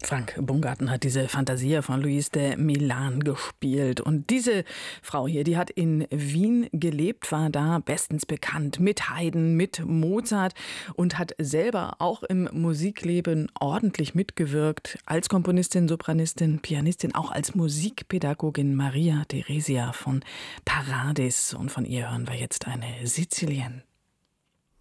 Frank Bungarten hat diese Fantasia von Luis de Milan gespielt. Und diese Frau hier, die hat in Wien gelebt, war da bestens bekannt mit Haydn, mit Mozart und hat selber auch im Musikleben ordentlich mitgewirkt. Als Komponistin, Sopranistin, Pianistin, auch als Musikpädagogin Maria Theresia von Paradis. Und von ihr hören wir jetzt eine Sizilienne.